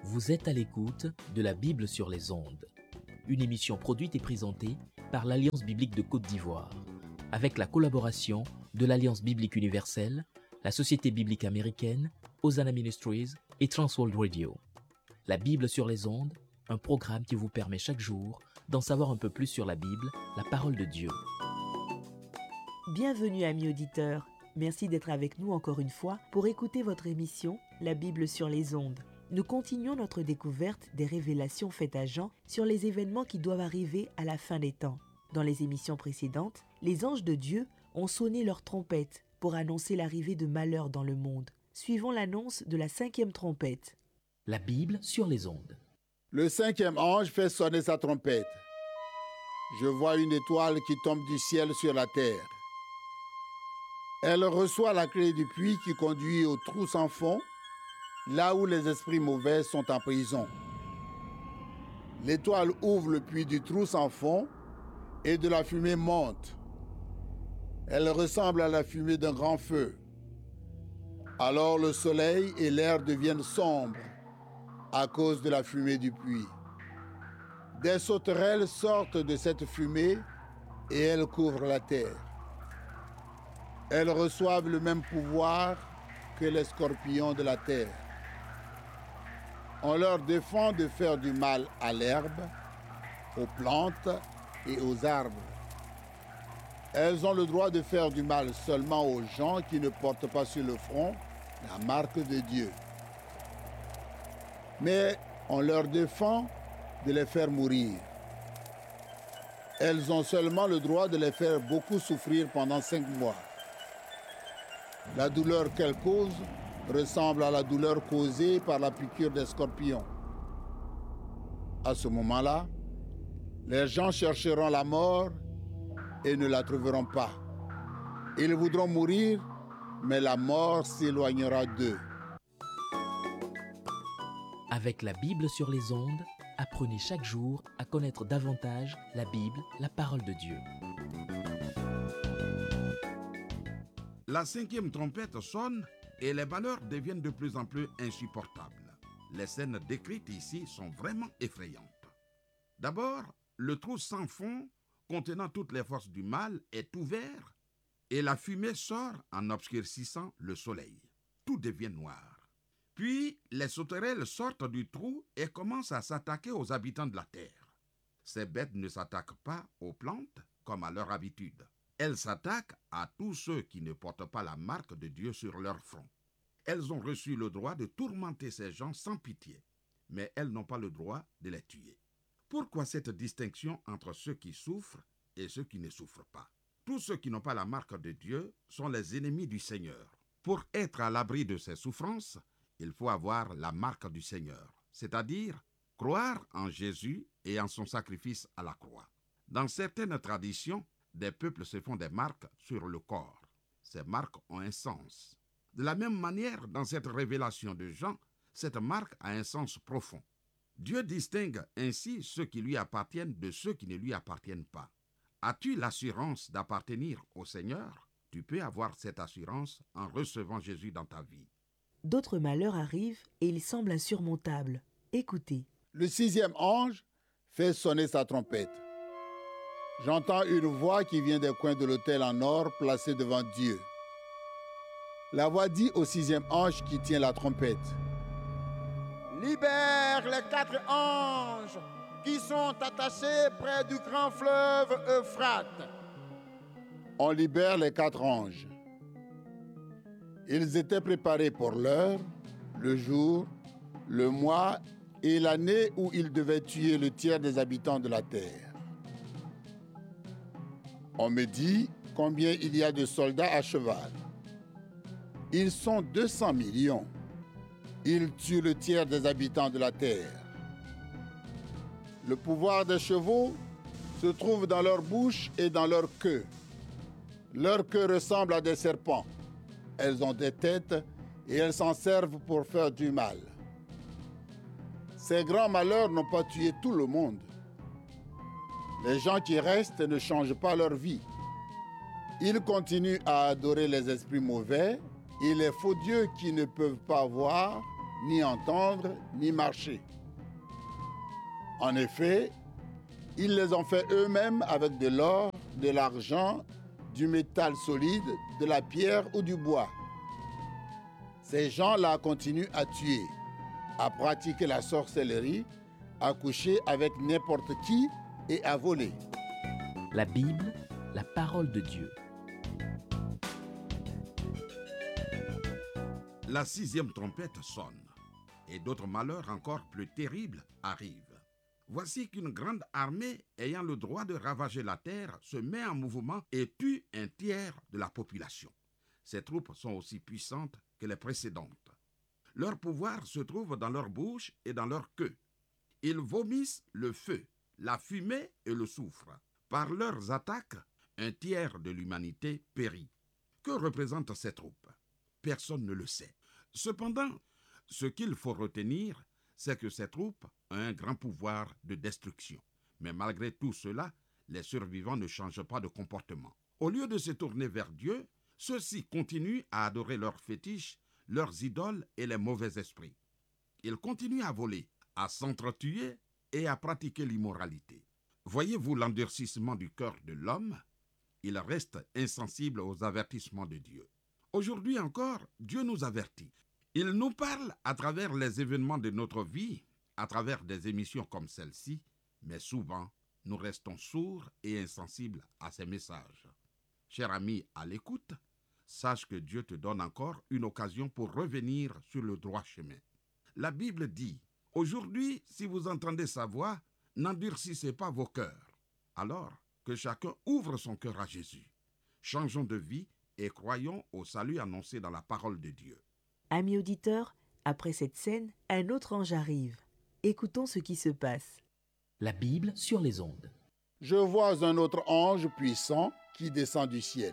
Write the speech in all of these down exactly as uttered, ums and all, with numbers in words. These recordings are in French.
Vous êtes à l'écoute de la Bible sur les ondes, une émission produite et présentée par l'Alliance biblique de Côte d'Ivoire, avec la collaboration de l'Alliance biblique universelle, la Société biblique américaine, Hosanna Ministries et Transworld Radio. La Bible sur les ondes, un programme qui vous permet chaque jour d'en savoir un peu plus sur la Bible, la parole de Dieu. Bienvenue amis auditeurs, merci d'être avec nous encore une fois pour écouter votre émission La Bible sur les ondes. Nous continuons notre découverte des révélations faites à Jean sur les événements qui doivent arriver à la fin des temps. Dans les émissions précédentes, les anges de Dieu ont sonné leur trompette pour annoncer l'arrivée de malheur dans le monde. Suivons l'annonce de la cinquième trompette. La Bible sur les ondes. Le cinquième ange fait sonner sa trompette. Je vois une étoile qui tombe du ciel sur la terre. Elle reçoit la clé du puits qui conduit au trou sans fond, là où les esprits mauvais sont en prison. L'étoile ouvre le puits du trou sans fond et de la fumée monte. Elle ressemble à la fumée d'un grand feu. Alors le soleil et l'air deviennent sombres à cause de la fumée du puits. Des sauterelles sortent de cette fumée et elles couvrent la terre. Elles reçoivent le même pouvoir que les scorpions de la terre. On leur défend de faire du mal à l'herbe, aux plantes et aux arbres. Elles ont le droit de faire du mal seulement aux gens qui ne portent pas sur le front la marque de Dieu. Mais on leur défend de les faire mourir. Elles ont seulement le droit de les faire beaucoup souffrir pendant cinq mois. La douleur qu'elles causent ressemble à la douleur causée par la piqûre des scorpions. À ce moment-là, les gens chercheront la mort et ne la trouveront pas. Ils voudront mourir, mais la mort s'éloignera d'eux. Avec la Bible sur les ondes, apprenez chaque jour à connaître davantage la Bible, la parole de Dieu. La cinquième trompette sonne et les malheurs deviennent de plus en plus insupportables. Les scènes décrites ici sont vraiment effrayantes. D'abord, le trou sans fond contenant toutes les forces du mal est ouvert et la fumée sort en obscurcissant le soleil. Tout devient noir. Puis, les sauterelles sortent du trou et commencent à s'attaquer aux habitants de la terre. Ces bêtes ne s'attaquent pas aux plantes comme à leur habitude. Elles s'attaquent à tous ceux qui ne portent pas la marque de Dieu sur leur front. Elles ont reçu le droit de tourmenter ces gens sans pitié, mais elles n'ont pas le droit de les tuer. Pourquoi cette distinction entre ceux qui souffrent et ceux qui ne souffrent pas? Tous ceux qui n'ont pas la marque de Dieu sont les ennemis du Seigneur. Pour être à l'abri de ces souffrances, il faut avoir la marque du Seigneur, c'est-à-dire croire en Jésus et en son sacrifice à la croix. Dans certaines traditions, des peuples se font des marques sur le corps. Ces marques ont un sens. De la même manière, dans cette révélation de Jean, cette marque a un sens profond. Dieu distingue ainsi ceux qui lui appartiennent de ceux qui ne lui appartiennent pas. As-tu l'assurance d'appartenir au Seigneur? Tu peux avoir cette assurance en recevant Jésus dans ta vie. D'autres malheurs arrivent et ils semblent insurmontables. Écoutez. Le sixième ange fait sonner sa trompette. J'entends une voix qui vient des coins de l'autel en or placé devant Dieu. La voix dit au sixième ange qui tient la trompette: Libère les quatre anges qui sont attachés près du grand fleuve Euphrate. On libère les quatre anges. Ils étaient préparés pour l'heure, le jour, le mois et l'année où ils devaient tuer le tiers des habitants de la terre. On me dit combien il y a de soldats à cheval. Ils sont deux cents millions. Ils tuent le tiers des habitants de la terre. Le pouvoir des chevaux se trouve dans leur bouche et dans leur queue. Leur queue ressemble à des serpents. Elles ont des têtes et elles s'en servent pour faire du mal. Ces grands malheurs n'ont pas tué tout le monde. Les gens qui restent ne changent pas leur vie. Ils continuent à adorer les esprits mauvais et les faux dieux qui ne peuvent pas voir ni entendre, ni marcher. En effet, ils les ont fait eux-mêmes avec de l'or, de l'argent, du métal solide, de la pierre ou du bois. Ces gens-là continuent à tuer, à pratiquer la sorcellerie, à coucher avec n'importe qui et à voler. La Bible, la parole de Dieu. La sixième trompette sonne, et d'autres malheurs encore plus terribles arrivent. Voici qu'une grande armée ayant le droit de ravager la terre se met en mouvement et tue un tiers de la population. Ces troupes sont aussi puissantes que les précédentes. Leur pouvoir se trouve dans leur bouche et dans leur queue. Ils vomissent le feu, la fumée et le soufre. Par leurs attaques, un tiers de l'humanité périt. Que représentent ces troupes? Personne ne le sait. Cependant, ce qu'il faut retenir, c'est que ces troupes ont un grand pouvoir de destruction. Mais malgré tout cela, les survivants ne changent pas de comportement. Au lieu de se tourner vers Dieu, ceux-ci continuent à adorer leurs fétiches, leurs idoles et les mauvais esprits. Ils continuent à voler, à s'entretuer et à pratiquer l'immoralité. Voyez-vous l'endurcissement du cœur de l'homme? Il reste insensible aux avertissements de Dieu. Aujourd'hui encore, Dieu nous avertit. Il nous parle à travers les événements de notre vie, à travers des émissions comme celle-ci, mais souvent, nous restons sourds et insensibles à ces messages. Cher ami à l'écoute, sache que Dieu te donne encore une occasion pour revenir sur le droit chemin. La Bible dit, « Aujourd'hui, si vous entendez sa voix, n'endurcissez pas vos cœurs. » Alors, que chacun ouvre son cœur à Jésus. Changeons de vie et croyons au salut annoncé dans la parole de Dieu. Amis auditeurs, après cette scène, un autre ange arrive. Écoutons ce qui se passe. La Bible sur les ondes. Je vois un autre ange puissant qui descend du ciel.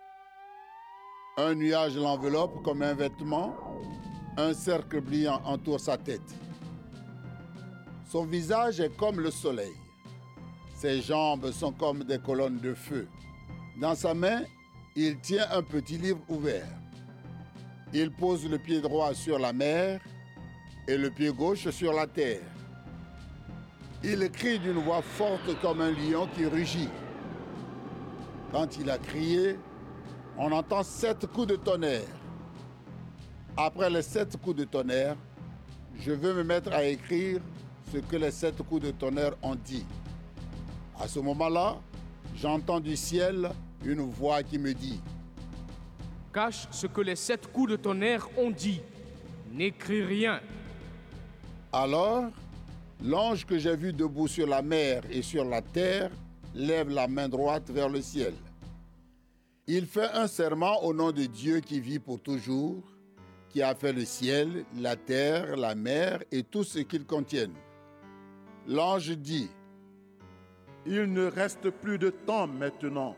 Un nuage l'enveloppe comme un vêtement, un cercle brillant entoure sa tête. Son visage est comme le soleil. Ses jambes sont comme des colonnes de feu. Dans sa main, il tient un petit livre ouvert. Il pose le pied droit sur la mer et le pied gauche sur la terre. Il crie d'une voix forte comme un lion qui rugit. Quand il a crié, on entend sept coups de tonnerre. Après les sept coups de tonnerre, je veux me mettre à écrire ce que les sept coups de tonnerre ont dit. À ce moment-là, j'entends du ciel une voix qui me dit: Cache ce que les sept coups de tonnerre ont dit. N'écris rien. Alors, l'ange que j'ai vu debout sur la mer et sur la terre lève la main droite vers le ciel. Il fait un serment au nom de Dieu qui vit pour toujours, qui a fait le ciel, la terre, la mer et tout ce qu'ils contiennent. L'ange dit: Il ne reste plus de temps maintenant.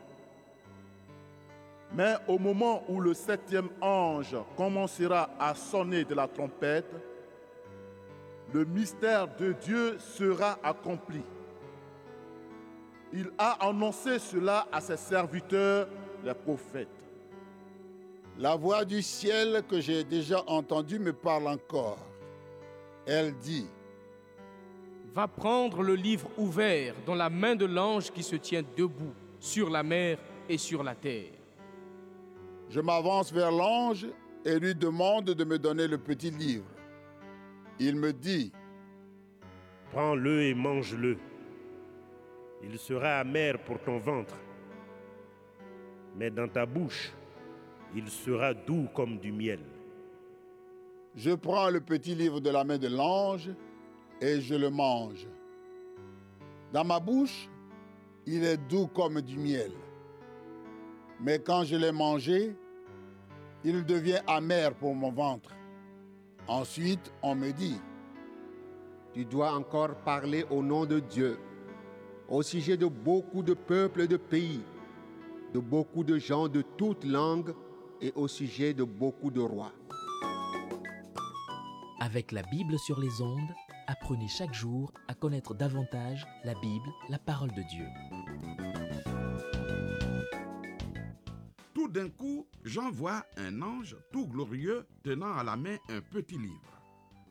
Mais au moment où le septième ange commencera à sonner de la trompette, le mystère de Dieu sera accompli. Il a annoncé cela à ses serviteurs, les prophètes. La voix du ciel que j'ai déjà entendue me parle encore. Elle dit: Va prendre le livre ouvert dans la main de l'ange qui se tient debout sur la mer et sur la terre. Je m'avance vers l'ange et lui demande de me donner le petit livre. Il me dit: Prends-le et mange-le. Il sera amer pour ton ventre, mais dans ta bouche, il sera doux comme du miel. Je prends le petit livre de la main de l'ange et je le mange. Dans ma bouche, il est doux comme du miel. Mais quand je l'ai mangé, il devient amer pour mon ventre. Ensuite, on me dit: Tu dois encore parler au nom de Dieu, au sujet de beaucoup de peuples et de pays, de beaucoup de gens de toutes langues et au sujet de beaucoup de rois. Avec la Bible sur les ondes, apprenez chaque jour à connaître davantage la Bible, la parole de Dieu. Tout d'un coup, Jean voit un ange tout glorieux tenant à la main un petit livre.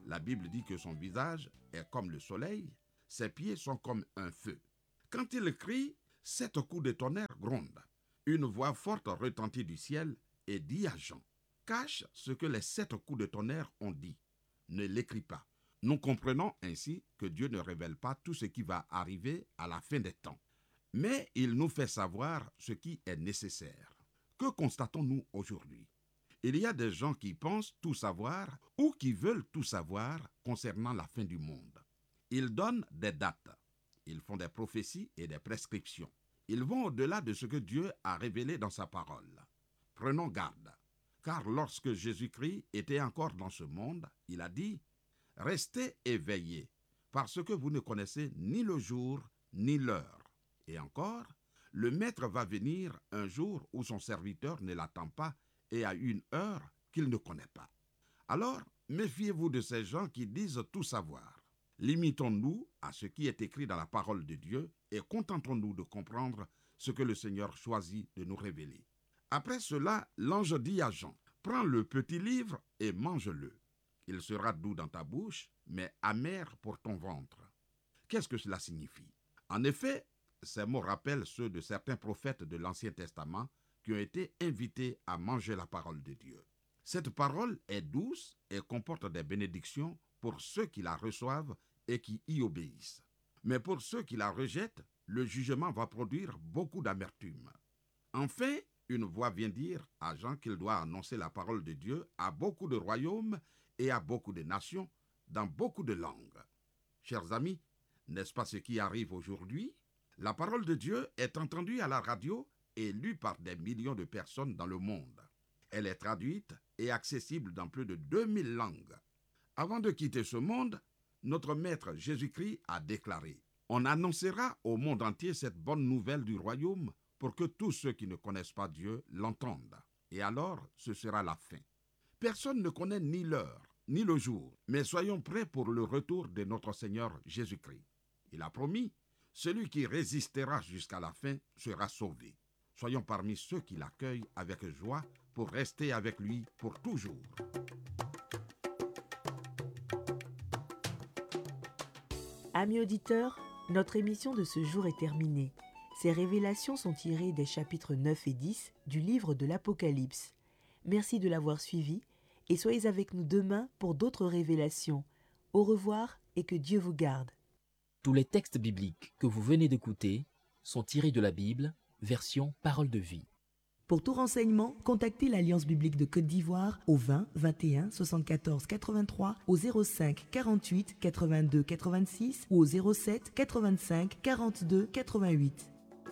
La Bible dit que son visage est comme le soleil, ses pieds sont comme un feu. Quand il crie, sept coups de tonnerre grondent. Une voix forte retentit du ciel et dit à Jean, « Cache ce que les sept coups de tonnerre ont dit. Ne l'écris pas. » Nous comprenons ainsi que Dieu ne révèle pas tout ce qui va arriver à la fin des temps. Mais il nous fait savoir ce qui est nécessaire. Que constatons-nous aujourd'hui? Il y a des gens qui pensent tout savoir ou qui veulent tout savoir concernant la fin du monde. Ils donnent des dates. Ils font des prophéties et des prescriptions. Ils vont au-delà de ce que Dieu a révélé dans sa parole. Prenons garde, car lorsque Jésus-Christ était encore dans ce monde, il a dit « Restez éveillés, parce que vous ne connaissez ni le jour ni l'heure. » Et encore, le Maître va venir un jour où son serviteur ne l'attend pas et à une heure qu'il ne connaît pas. Alors, méfiez-vous de ces gens qui disent tout savoir. Limitons-nous à ce qui est écrit dans la parole de Dieu et contentons-nous de comprendre ce que le Seigneur choisit de nous révéler. Après cela, l'ange dit à Jean, « Prends le petit livre et mange-le. Il sera doux dans ta bouche, mais amer pour ton ventre. » Qu'est-ce que cela signifie? En effet, ces mots rappellent ceux de certains prophètes de l'Ancien Testament qui ont été invités à manger la parole de Dieu. Cette parole est douce et comporte des bénédictions pour ceux qui la reçoivent et qui y obéissent. Mais pour ceux qui la rejettent, le jugement va produire beaucoup d'amertume. Enfin, une voix vient dire à Jean qu'il doit annoncer la parole de Dieu à beaucoup de royaumes et à beaucoup de nations, dans beaucoup de langues. Chers amis, n'est-ce pas ce qui arrive aujourd'hui? La parole de Dieu est entendue à la radio et lue par des millions de personnes dans le monde. Elle est traduite et accessible dans plus de deux mille langues. Avant de quitter ce monde, notre Maître Jésus-Christ a déclaré « On annoncera au monde entier cette bonne nouvelle du royaume pour que tous ceux qui ne connaissent pas Dieu l'entendent. Et alors, ce sera la fin. » Personne ne connaît ni l'heure, ni le jour, mais soyons prêts pour le retour de notre Seigneur Jésus-Christ. Il a promis « Celui qui résistera jusqu'à la fin sera sauvé. » Soyons parmi ceux qui l'accueillent avec joie pour rester avec lui pour toujours. Amis auditeurs, notre émission de ce jour est terminée. Ces révélations sont tirées des chapitres neuf et dix du livre de l'Apocalypse. Merci de l'avoir suivi et soyez avec nous demain pour d'autres révélations. Au revoir et que Dieu vous garde. Tous les textes bibliques que vous venez d'écouter sont tirés de la Bible, version Parole de vie. Pour tout renseignement, contactez l'Alliance biblique de Côte d'Ivoire au vingt vingt et un soixante-quatorze quatre-vingt-trois, au zéro cinq quarante-huit quatre-vingt-deux quatre-vingt-six ou au zéro sept quatre-vingt-cinq quarante-deux quatre-vingt-huit.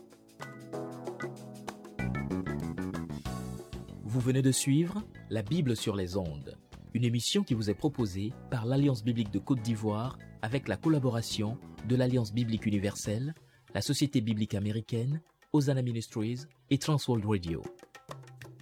Vous venez de suivre La Bible sur les ondes, une émission qui vous est proposée par l'Alliance biblique de Côte d'Ivoire avec la collaboration de l'Alliance biblique universelle, la Société biblique américaine, Hosanna Ministries et Transworld Radio.